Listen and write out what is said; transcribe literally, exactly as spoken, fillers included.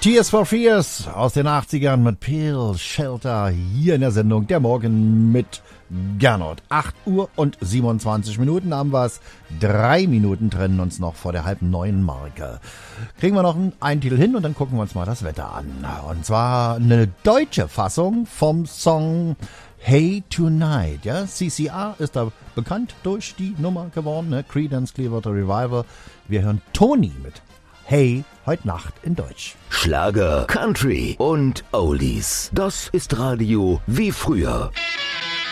Tears for Fears aus den achtzigern mit Pale Shelter hier in der Sendung Der Morgen mit Gernot. acht Uhr und siebenundzwanzig Minuten haben wir es. Drei Minuten trennen uns noch vor der halb neuen Marke. Kriegen wir noch einen, einen Titel hin und dann gucken wir uns mal das Wetter an. Und zwar eine deutsche Fassung vom Song Hey Tonight. Ja, C C R ist da bekannt durch die Nummer geworden. Ne? Creedence Clearwater Revival. Wir hören Toni mit Hey, heute Nacht in Deutsch. Schlager, Country und Oldies. Das ist Radio wie früher.